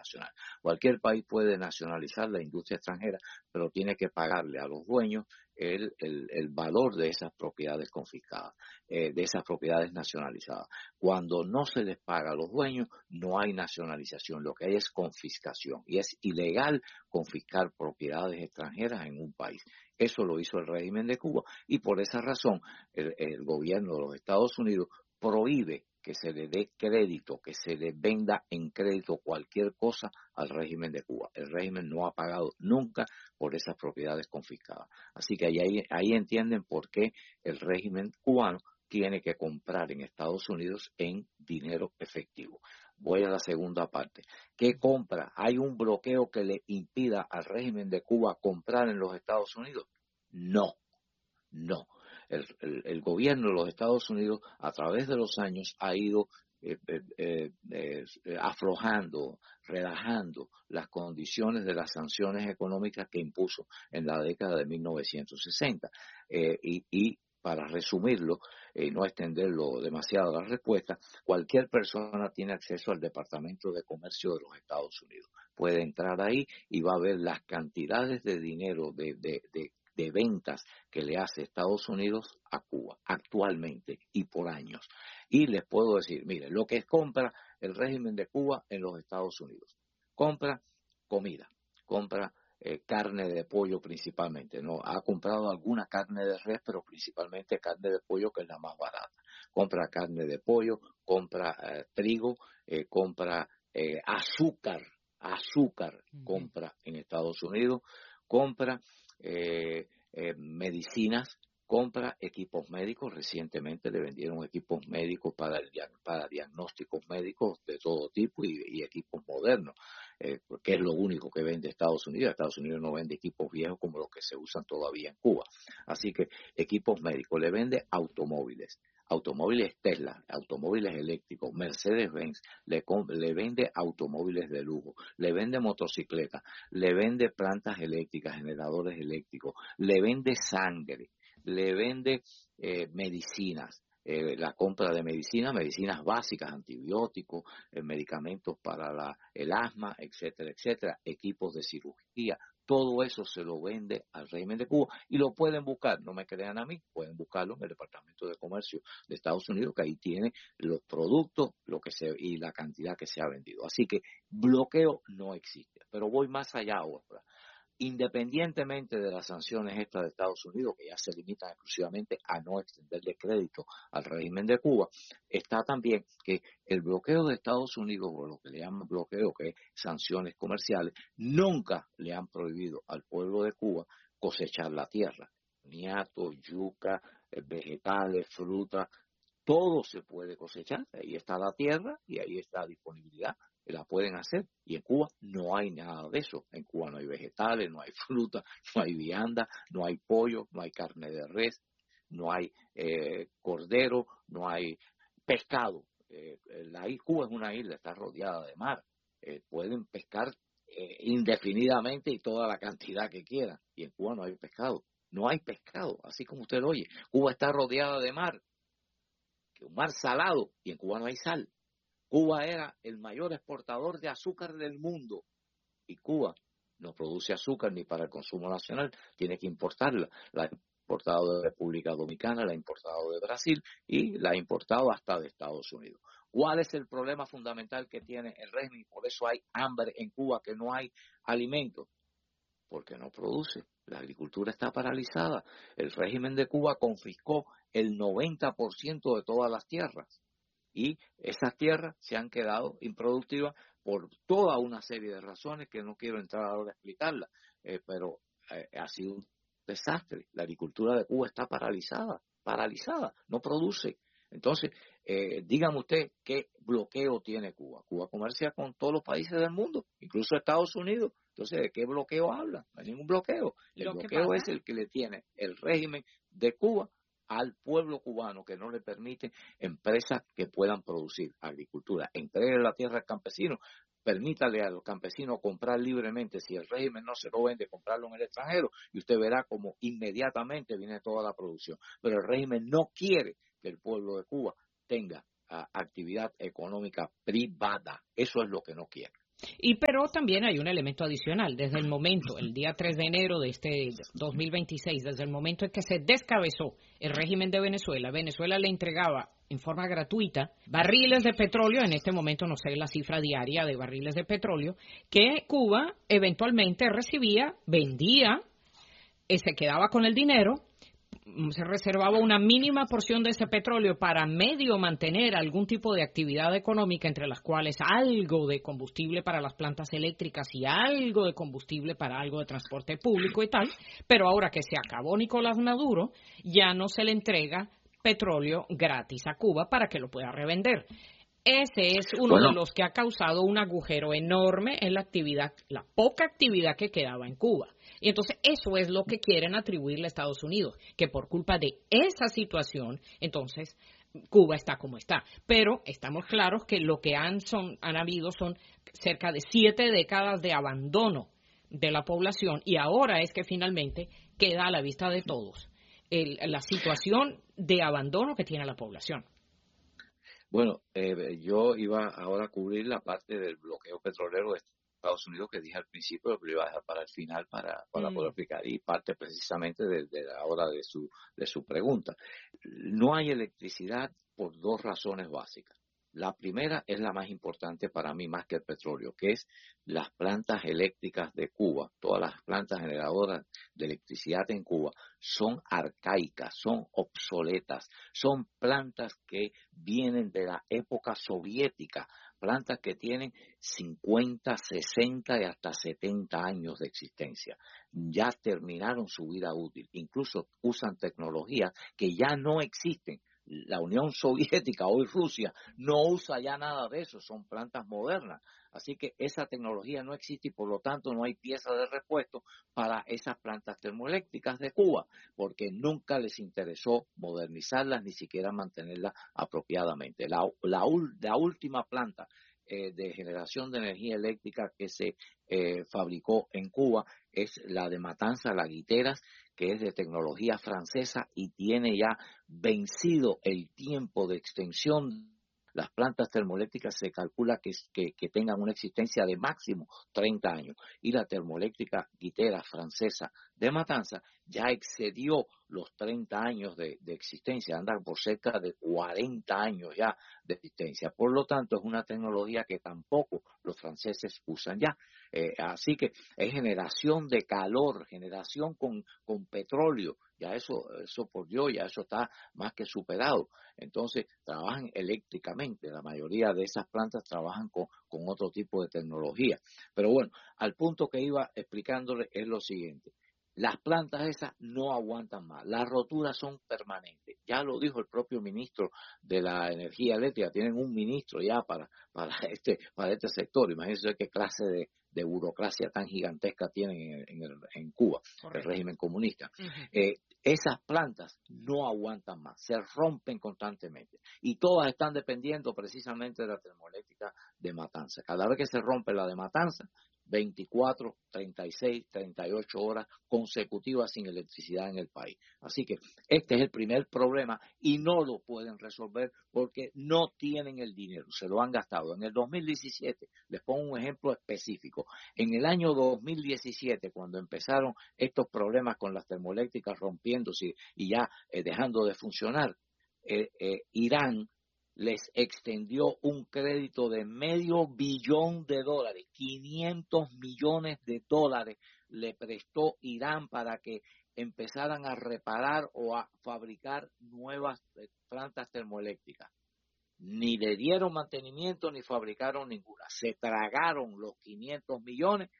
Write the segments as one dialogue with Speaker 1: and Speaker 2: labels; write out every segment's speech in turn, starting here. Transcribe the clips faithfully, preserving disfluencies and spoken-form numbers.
Speaker 1: nacional. Cualquier país puede nacionalizar la industria extranjera, pero tiene que pagarle a los dueños el, el, el valor de esas propiedades confiscadas, eh, de esas propiedades nacionalizadas. Cuando no se les paga a los dueños, no hay nacionalización, lo que hay es confiscación, y es ilegal confiscar propiedades extranjeras en un país. Eso lo hizo el régimen de Cuba, y por esa razón el, el gobierno de los Estados Unidos prohíbe que se le dé crédito, que se le venda en crédito cualquier cosa al régimen de Cuba. El régimen no ha pagado nunca por esas propiedades confiscadas. Así que ahí, ahí entienden por qué el régimen cubano tiene que comprar en Estados Unidos en dinero efectivo. Voy a la segunda parte. ¿Qué compra? ¿Hay un bloqueo que le impida al régimen de Cuba comprar en los Estados Unidos? No, no. El, el, el gobierno de los Estados Unidos a través de los años ha ido eh, eh, eh, aflojando, relajando las condiciones de las sanciones económicas que impuso en la década de mil novecientos sesenta. Eh, y, y para resumirlo y eh, no extenderlo demasiado la respuesta, cualquier persona tiene acceso al Departamento de Comercio de los Estados Unidos. Puede entrar ahí y va a ver las cantidades de dinero de, de, de de ventas que le hace Estados Unidos a Cuba actualmente y por años. Y les puedo decir, mire, lo que compra el régimen de Cuba en los Estados Unidos. Compra comida, compra eh, carne de pollo principalmente. No ha comprado alguna carne de res, pero principalmente carne de pollo, que es la más barata. Compra carne de pollo, compra eh, trigo, eh, compra eh, azúcar, azúcar uh-huh. compra en Estados Unidos, compra Eh, eh, medicinas, compra equipos médicos. Recientemente le vendieron equipos médicos para, el, para diagnósticos médicos de todo tipo y, y equipos modernos, eh, que es lo único que vende Estados Unidos. Estados Unidos no vende equipos viejos como los que se usan todavía en Cuba. Así que equipos médicos, le vende automóviles. Automóviles Tesla, automóviles eléctricos, Mercedes-Benz, le, le vende automóviles de lujo, le vende motocicletas, le vende plantas eléctricas, generadores eléctricos, le vende sangre, le vende eh, medicinas, eh, la compra de medicinas, medicinas básicas, antibióticos, eh, medicamentos para la, el asma, etcétera, etcétera, equipos de cirugía. Todo eso se lo vende al régimen de Cuba y lo pueden buscar, no me crean a mí, pueden buscarlo en el Departamento de Comercio de Estados Unidos, que ahí tiene los productos lo que se y la cantidad que se ha vendido. Así que bloqueo no existe, pero voy más allá ahora. Independientemente de las sanciones estas de Estados Unidos, que ya se limitan exclusivamente a no extenderle crédito al régimen de Cuba, está también que el bloqueo de Estados Unidos, o lo que le llaman bloqueo, que es sanciones comerciales, nunca le han prohibido al pueblo de Cuba cosechar la tierra. Niato, yuca, vegetales, frutas, todo se puede cosechar. Ahí está la tierra y ahí está la disponibilidad. La pueden hacer, y en Cuba no hay nada de eso. En Cuba no hay vegetales, no hay fruta, no hay vianda, no hay pollo, no hay carne de res, no hay eh, cordero, no hay pescado. Eh, la Cuba es una isla, está rodeada de mar. Eh, pueden pescar eh, indefinidamente y toda la cantidad que quieran, y en Cuba no hay pescado. No hay pescado, así como usted lo oye. Cuba está rodeada de mar, que un mar salado, y en Cuba no hay sal. Cuba era el mayor exportador de azúcar del mundo y Cuba no produce azúcar ni para el consumo nacional, tiene que importarla. La ha importado de República Dominicana, la ha importado de Brasil y la ha importado hasta de Estados Unidos. ¿Cuál es el problema fundamental que tiene el régimen? Por eso hay hambre en Cuba, que no hay alimentos, porque no produce. La agricultura está paralizada. El régimen de Cuba confiscó el noventa por ciento de todas las tierras. Y esas tierras se han quedado improductivas por toda una serie de razones que no quiero entrar ahora a explicarlas, eh, pero eh, ha sido un desastre. La agricultura de Cuba está paralizada, paralizada, no produce. Entonces, eh, dígame usted qué bloqueo tiene Cuba. Cuba comercia con todos los países del mundo, incluso Estados Unidos. Entonces, ¿de qué bloqueo habla? No hay ningún bloqueo. El bloqueo es el que le tiene el régimen de Cuba al pueblo cubano, que no le permite empresas que puedan producir agricultura. Entregue la tierra al campesino, permítale al campesino comprar libremente. Si el régimen no se lo vende, comprarlo en el extranjero, y usted verá como inmediatamente viene toda la producción. Pero el régimen no quiere que el pueblo de Cuba tenga uh, actividad económica privada. Eso es lo que no quiere.
Speaker 2: Y pero también hay un elemento adicional. Desde el momento, el día tres de enero de este dos mil veintiséis, desde el momento en que se descabezó el régimen de Venezuela, Venezuela le entregaba en forma gratuita barriles de petróleo, en este momento no sé la cifra diaria de barriles de petróleo, que Cuba eventualmente recibía, vendía, eh, se quedaba con el dinero, se reservaba una mínima porción de ese petróleo para medio mantener algún tipo de actividad económica, entre las cuales algo de combustible para las plantas eléctricas y algo de combustible para algo de transporte público y tal, pero ahora que se acabó Nicolás Maduro, ya no se le entrega petróleo gratis a Cuba para que lo pueda revender. Ese es uno
Speaker 1: Bueno,
Speaker 2: de los que ha causado un agujero enorme en la actividad, la poca actividad que quedaba en Cuba. Y entonces eso es lo que quieren atribuirle a Estados Unidos, que por culpa de esa situación, entonces Cuba está como está. Pero estamos claros que lo que han, son, han habido son cerca de siete décadas de abandono de la población y ahora es que finalmente queda a la vista de todos el, la situación de abandono que tiene la población.
Speaker 1: Bueno, eh, yo iba ahora a cubrir la parte del bloqueo petrolero de Estados Unidos que dije al principio, pero lo iba a dejar para el final para, para mm. poder explicar, y parte precisamente de, de la hora de su, de su pregunta. No hay electricidad por dos razones básicas. La primera es la más importante para mí, más que el petróleo, que es las plantas eléctricas de Cuba. Todas las plantas generadoras de electricidad en Cuba son arcaicas, son obsoletas, son plantas que vienen de la época soviética, plantas que tienen cincuenta, sesenta y hasta setenta años de existencia. Ya terminaron su vida útil, incluso usan tecnologías que ya no existen. La Unión Soviética, hoy Rusia, no usa ya nada de eso, son plantas modernas. Así que esa tecnología no existe y por lo tanto no hay pieza de repuesto para esas plantas termoeléctricas de Cuba, porque nunca les interesó modernizarlas ni siquiera mantenerlas apropiadamente. La, la, la última planta eh, de generación de energía eléctrica que se eh, fabricó en Cuba es la de Matanza, La Guiteras, que es de tecnología francesa y tiene ya vencido el tiempo de extensión. Las plantas termoeléctricas se calcula que, que, que tengan una existencia de máximo treinta años y la termoeléctrica Guitera francesa de Matanza ya excedió los treinta años de, de existencia, anda por cerca de cuarenta años ya de existencia. Por lo tanto, es una tecnología que tampoco los franceses usan ya. Eh, así que es generación de calor, generación con, con petróleo. Ya eso, eso por Dios, ya eso está más que superado. Entonces, trabajan eléctricamente. La mayoría de esas plantas trabajan con, con otro tipo de tecnología. Pero bueno, al punto que iba explicándole es lo siguiente. Las plantas esas no aguantan más. Las roturas son permanentes. Ya lo dijo el propio ministro de la Energía Eléctrica. Tienen un ministro ya para, para, este, para este sector. Imagínense qué clase de, de burocracia tan gigantesca tienen en, en, el, en Cuba, Correcto. El régimen comunista. Uh-huh. Eh, esas plantas no aguantan más, se rompen constantemente y todas están dependiendo precisamente de la termoeléctrica de Matanza. Cada vez que se rompe la de Matanza, veinticuatro, treinta y seis, treinta y ocho horas consecutivas sin electricidad en el país. Así que este es el primer problema y no lo pueden resolver porque no tienen el dinero, se lo han gastado. En el dos mil diecisiete, les pongo un ejemplo específico, en el año dos mil diecisiete, cuando empezaron estos problemas con las termoeléctricas rompiéndose y ya eh, dejando de funcionar, eh, eh, Irán les extendió un crédito de medio billón de dólares, quinientos millones de dólares le prestó Irán para que empezaran a reparar o a fabricar nuevas plantas termoeléctricas. Ni le dieron mantenimiento ni fabricaron ninguna. Se tragaron los quinientos millones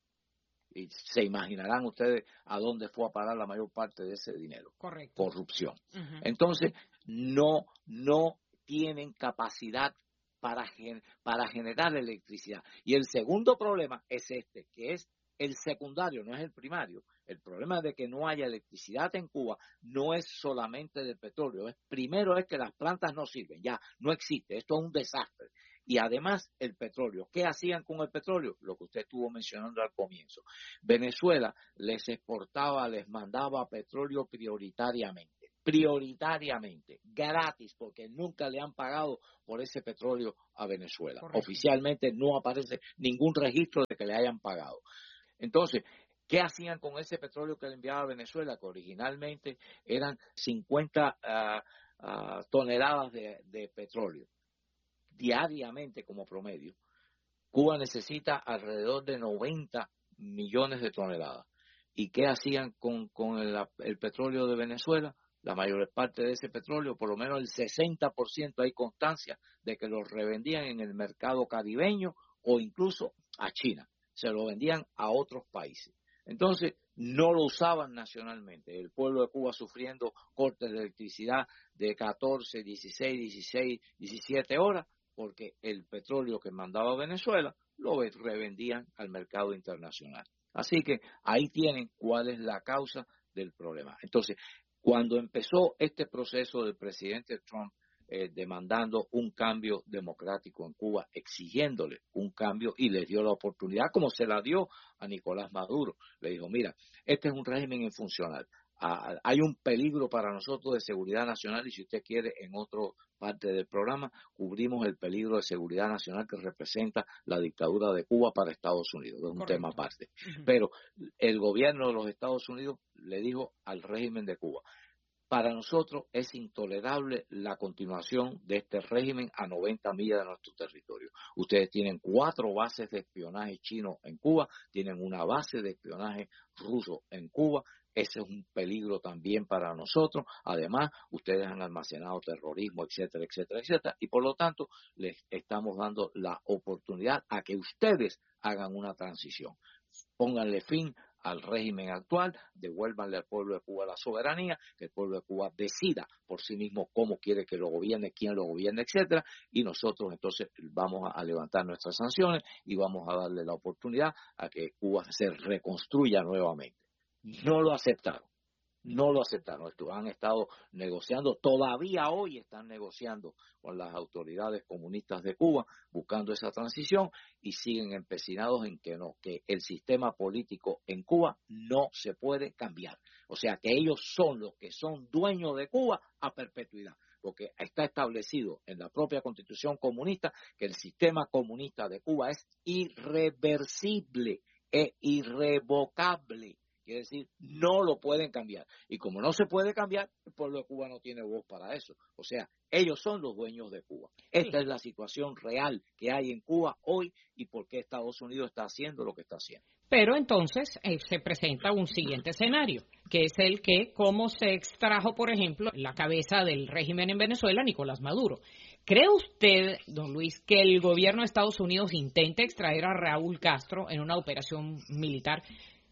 Speaker 1: y se imaginarán ustedes a dónde fue a parar la mayor parte de ese dinero.
Speaker 2: Correcto.
Speaker 1: Corrupción.
Speaker 2: Uh-huh.
Speaker 1: Entonces, no, no tienen capacidad para, para generar electricidad. Y el segundo problema es este, que es el secundario, no es el primario. El problema de que no haya electricidad en Cuba no es solamente del petróleo. Es, primero es que las plantas no sirven, ya no existe. Esto es un desastre. Y además el petróleo. ¿Qué hacían con el petróleo? Lo que usted estuvo mencionando al comienzo. Venezuela les exportaba, les mandaba petróleo prioritariamente. prioritariamente, gratis, porque nunca le han pagado por ese petróleo a Venezuela.
Speaker 2: Correcto.
Speaker 1: Oficialmente no aparece ningún registro de que le hayan pagado. Entonces, ¿qué hacían con ese petróleo que le enviaba a Venezuela? Que originalmente eran cincuenta uh, uh, toneladas de, de petróleo diariamente como promedio. Cuba necesita alrededor de noventa millones de toneladas. ¿Y qué hacían con, con el, el petróleo de Venezuela? La mayor parte de ese petróleo, por lo menos el sesenta por ciento, hay constancia de que lo revendían en el mercado caribeño o incluso a China. Se lo vendían a otros países. Entonces, no lo usaban nacionalmente. El pueblo de Cuba sufriendo cortes de electricidad de catorce, dieciséis, dieciséis, diecisiete horas, porque el petróleo que mandaba Venezuela lo revendían al mercado internacional. Así que ahí tienen cuál es la causa del problema. Entonces, cuando empezó este proceso del presidente Trump eh, demandando un cambio democrático en Cuba, exigiéndole un cambio, y le dio la oportunidad, como se la dio a Nicolás Maduro, le dijo, mira, este es un régimen infuncional. Ah, hay un peligro para nosotros de seguridad nacional y si usted quiere en otra parte del programa cubrimos el peligro de seguridad nacional que representa la dictadura de Cuba para Estados Unidos, es un
Speaker 2: Correcto.
Speaker 1: tema aparte.
Speaker 2: Uh-huh.
Speaker 1: Pero el gobierno de los Estados Unidos le dijo al régimen de Cuba, para nosotros es intolerable la continuación de este régimen a noventa millas de nuestro territorio. Ustedes tienen cuatro bases de espionaje chino en Cuba, tienen una base de espionaje ruso en Cuba. Ese es un peligro también para nosotros. Además, ustedes han almacenado terrorismo, etcétera, etcétera, etcétera. Y por lo tanto, les estamos dando la oportunidad a que ustedes hagan una transición. Pónganle fin al régimen actual, devuélvanle al pueblo de Cuba la soberanía, que el pueblo de Cuba decida por sí mismo cómo quiere que lo gobierne, quién lo gobierne, etcétera, y nosotros entonces vamos a levantar nuestras sanciones y vamos a darle la oportunidad a que Cuba se reconstruya nuevamente. No lo aceptaron. No lo aceptaron, han estado negociando, todavía hoy están negociando con las autoridades comunistas de Cuba, buscando esa transición y siguen empecinados en que no, que el sistema político en Cuba no se puede cambiar. O sea, que ellos son los que son dueños de Cuba a perpetuidad, porque está establecido en la propia Constitución comunista que el sistema comunista de Cuba es irreversible e irrevocable. Quiere decir, no lo pueden cambiar. Y como no se puede cambiar, el pueblo de Cuba no tiene voz para eso. O sea, ellos son los dueños de Cuba. Esta sí. es la situación real que hay en Cuba hoy y por qué Estados Unidos está haciendo lo que está haciendo.
Speaker 2: Pero entonces eh, se presenta un siguiente escenario, que es el que, como se extrajo, por ejemplo, la cabeza del régimen en Venezuela, Nicolás Maduro. ¿Cree usted, don Luis, que el gobierno de Estados Unidos intente extraer a Raúl Castro en una operación militar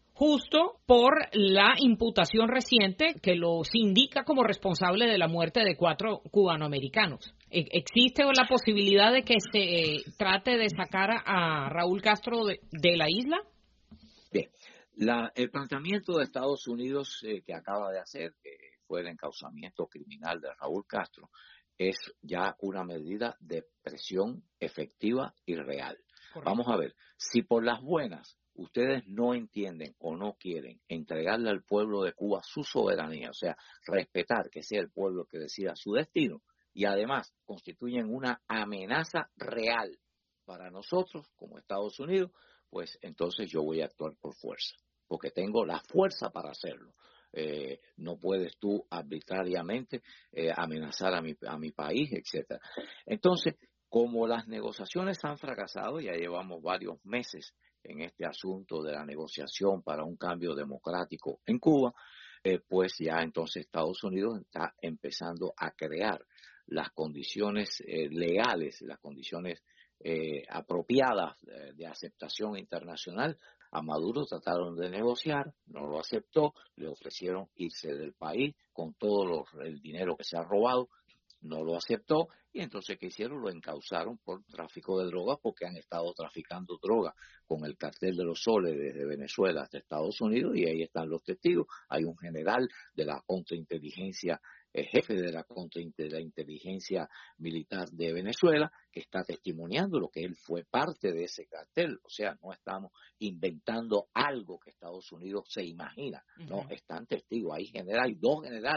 Speaker 2: justo por la imputación reciente que los indica como responsable de la muerte de cuatro cubanoamericanos? ¿Existe la posibilidad de que se eh, trate de sacar a Raúl Castro de, de la isla?
Speaker 1: Bien, la, el planteamiento de Estados Unidos eh, que acaba de hacer, que fue el encauzamiento criminal de Raúl Castro, es ya una medida de presión efectiva y real. Correcto. Vamos a ver, si por las buenas ustedes no entienden o no quieren entregarle al pueblo de Cuba su soberanía, o sea, respetar que sea el pueblo que decida su destino, y además constituyen una amenaza real para nosotros como Estados Unidos, pues entonces yo voy a actuar por fuerza, porque tengo la fuerza para hacerlo. Eh, no puedes tú arbitrariamente eh, amenazar a mi, a mi país, etcétera. Entonces, como las negociaciones han fracasado, ya llevamos varios meses en este asunto de la negociación para un cambio democrático en Cuba, eh, pues ya entonces Estados Unidos está empezando a crear las condiciones eh, legales, las condiciones eh, apropiadas eh, de aceptación internacional. A Maduro trataron de negociar, no lo aceptó, le ofrecieron irse del país con todo lo, el dinero que se ha robado, no lo aceptó, y entonces ¿qué hicieron? Lo encausaron por tráfico de drogas, porque han estado traficando drogas con el cartel de los soles desde Venezuela hasta Estados Unidos, y ahí están los testigos. Hay un general de la contrainteligencia, eh, jefe de la contrainteligencia militar de Venezuela, que está testimoniando lo que él fue parte de ese cartel. O sea, no estamos inventando algo que Estados Unidos se imagina, uh-huh. no, están testigos. Hay general, hay dos generales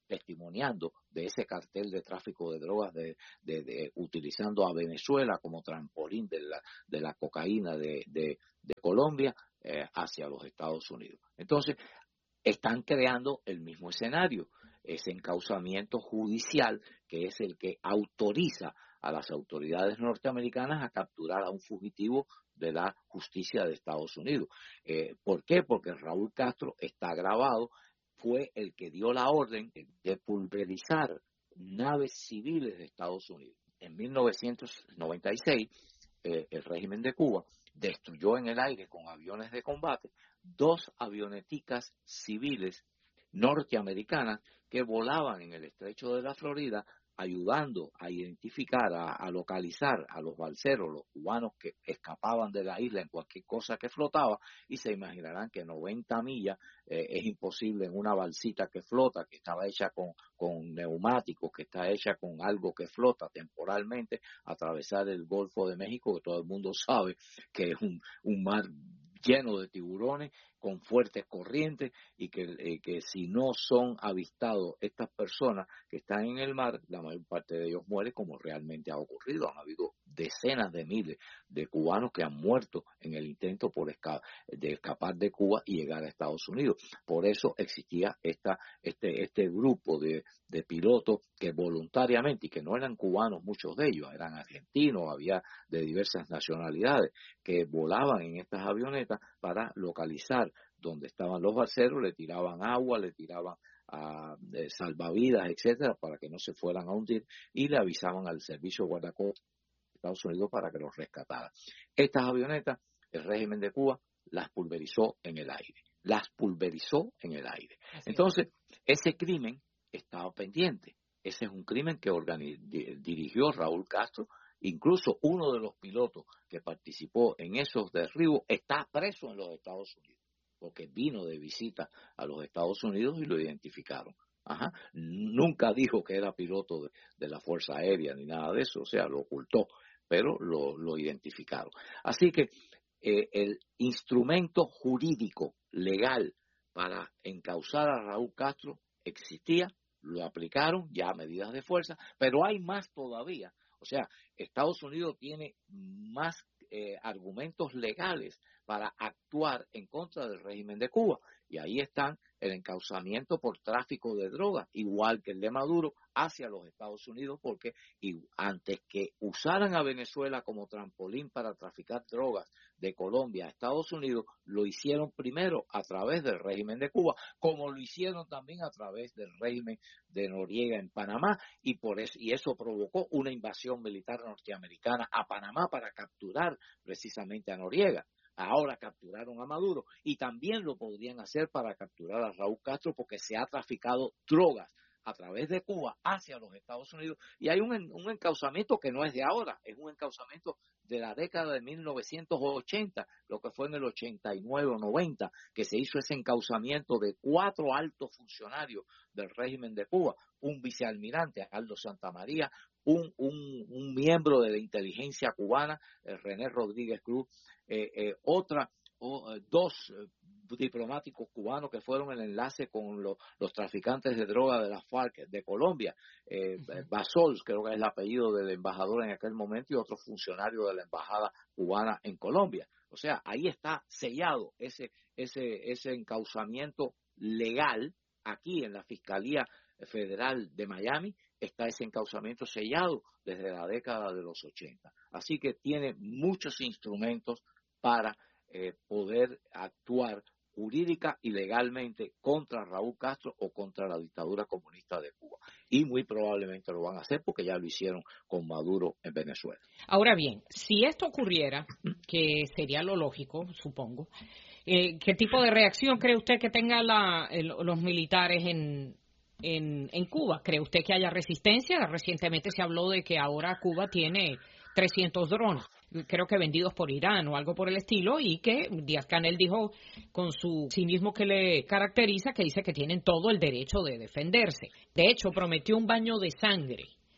Speaker 1: testimoniando de ese cartel de tráfico de drogas, de, de, de utilizando a Venezuela como trampolín de la, de la cocaína de, de, de Colombia eh, hacia los Estados Unidos. Entonces, están creando el mismo escenario, ese encauzamiento judicial que es el que autoriza a las autoridades norteamericanas a capturar a un fugitivo de la justicia de Estados Unidos. Eh, ¿Por qué? Porque Raúl Castro está grabado, fue el que dio la orden de pulverizar naves civiles de Estados Unidos. En mil novecientos noventa y seis, eh, el régimen de Cuba destruyó en el aire con aviones de combate dos avioneticas civiles norteamericanas que volaban en el estrecho de la Florida, ayudando a identificar, a, a localizar a los balseros, los cubanos que escapaban de la isla en cualquier cosa que flotaba, y se imaginarán que noventa millas eh, es imposible en una balsita que flota, que estaba hecha con, con neumáticos, que está hecha con algo que flota temporalmente, atravesar el Golfo de México, que todo el mundo sabe que es un, un mar lleno de tiburones, con fuertes corrientes, y que, eh, que si no son avistados estas personas que están en el mar, la mayor parte de ellos muere, como realmente ha ocurrido. Han habido decenas de miles de cubanos que han muerto en el intento por esca- de escapar de Cuba y llegar a Estados Unidos. Por eso existía esta, este, este grupo de, de pilotos que voluntariamente, y que no eran cubanos muchos de ellos, eran argentinos, había de diversas nacionalidades, que volaban en estas avionetas para localizar donde estaban los balseros, le tiraban agua, le tiraban a, de salvavidas, etcétera, para que no se fueran a hundir, y le avisaban al servicio guardacostas de Estados Unidos para que los rescatara. Estas avionetas, el régimen de Cuba las pulverizó en el aire, las pulverizó en el aire. Entonces, ese crimen estaba pendiente. Ese es un crimen que organi- dirigió Raúl Castro. Incluso uno de los pilotos que participó en esos derribos está preso en los Estados Unidos, porque vino de visita a los Estados Unidos y lo identificaron. Ajá. Nunca dijo que era piloto de, de la Fuerza Aérea ni nada de eso, o sea, lo ocultó, pero lo, lo identificaron. Así que eh, el instrumento jurídico legal para encauzar a Raúl Castro existía, lo aplicaron ya a medidas de fuerza, pero hay más todavía. O sea, Estados Unidos tiene más eh, argumentos legales para actuar en contra del régimen de Cuba. Y ahí están el encauzamiento por tráfico de drogas, igual que el de Maduro, hacia los Estados Unidos, porque y antes que usaran a Venezuela como trampolín para traficar drogas de Colombia a Estados Unidos, lo hicieron primero a través del régimen de Cuba, como lo hicieron también a través del régimen de Noriega en Panamá, y por eso y eso provocó una invasión militar norteamericana a Panamá para capturar precisamente a Noriega. Ahora capturaron a Maduro, y también lo podrían hacer para capturar a Raúl Castro, porque se ha traficado drogas a través de Cuba hacia los Estados Unidos, y hay un, un encauzamiento que no es de ahora, es un encauzamiento de la década de mil novecientos ochenta, lo que fue en el ochenta y nueve o noventa, que se hizo ese encauzamiento de cuatro altos funcionarios del régimen de Cuba, un vicealmirante, Aldo Santamaría, un, un, un miembro de la inteligencia cubana, eh, René Rodríguez Cruz, eh, eh, otra, o, eh, dos eh, diplomáticos cubanos que fueron el enlace con lo, los traficantes de droga de la FARC de Colombia, eh, uh-huh. Basol, creo que es el apellido del embajador en aquel momento, y otro funcionario de la embajada cubana en Colombia. O sea, ahí está sellado ese, ese, ese encauzamiento legal. Aquí en la Fiscalía Federal de Miami está ese encauzamiento sellado desde la década de los ochenta. Así que tiene muchos instrumentos para eh, poder actuar jurídica y legalmente contra Raúl Castro o contra la dictadura comunista de Cuba. Y muy probablemente lo van a hacer porque ya lo hicieron con Maduro en Venezuela.
Speaker 2: Ahora bien, si esto ocurriera, que sería lo lógico, supongo, eh, ¿qué tipo de reacción cree usted que tengan la, el, los militares en, en, en Cuba? ¿Cree usted que haya resistencia? Recientemente se habló de que ahora Cuba tiene trescientos drones, creo que vendidos por Irán o algo por el estilo, y que Díaz-Canel dijo con su cinismo que le caracteriza, que dice que tienen todo el derecho de defenderse. De hecho, prometió un baño de sangre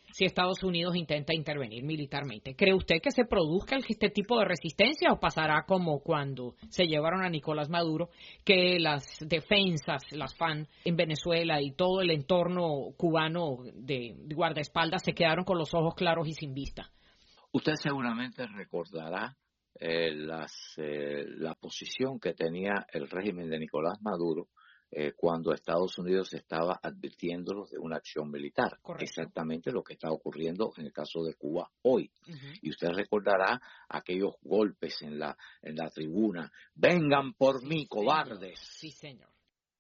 Speaker 2: si Estados Unidos intenta intervenir militarmente. ¿Cree usted que se produzca este tipo de resistencia o pasará como cuando se llevaron a Nicolás Maduro, que las defensas, las F A N en Venezuela y todo el entorno cubano de guardaespaldas se quedaron con los ojos claros y sin vista?
Speaker 1: Usted seguramente recordará eh, las, eh, la posición que tenía el régimen de Nicolás Maduro eh, cuando Estados Unidos estaba advirtiéndolos de una acción militar.
Speaker 2: Correcto.
Speaker 1: Exactamente lo que está ocurriendo en el caso de Cuba hoy.
Speaker 2: Uh-huh.
Speaker 1: Y usted recordará aquellos golpes en la, en la tribuna. ¡Vengan por
Speaker 2: sí,
Speaker 1: mí,
Speaker 2: señor.
Speaker 1: cobardes!
Speaker 2: Sí, señor.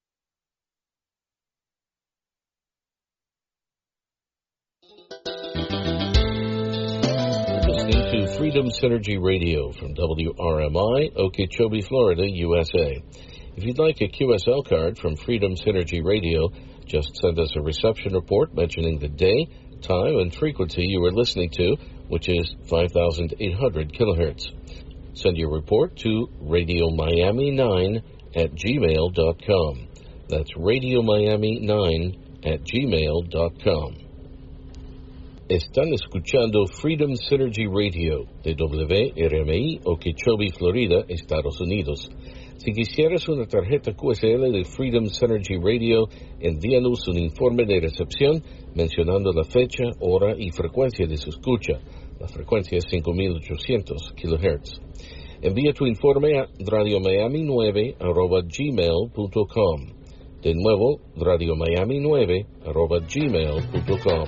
Speaker 3: Listening to Freedom Synergy Radio from W R M I, Okeechobee, Florida, U S A. If you'd like a Q S L card from Freedom Synergy Radio, just send us a reception report mentioning the day, time, and frequency you are listening to, which is five thousand eight hundred kilohertz. Send your report to radio miami nine at gmail dot com. That's radio miami nine at gmail dot com. Están escuchando Freedom Synergy Radio de W R M I, Okeechobee, Florida, Estados Unidos. Si quisieras una tarjeta Q S L de Freedom Synergy Radio, envíanos un informe de recepción mencionando la fecha, hora y frecuencia de su escucha. La frecuencia es cinco mil ochocientos kilohertz. Envía tu informe a radio miami nueve arroba gmail punto com. De nuevo, radio miami nueve arroba gmail punto com.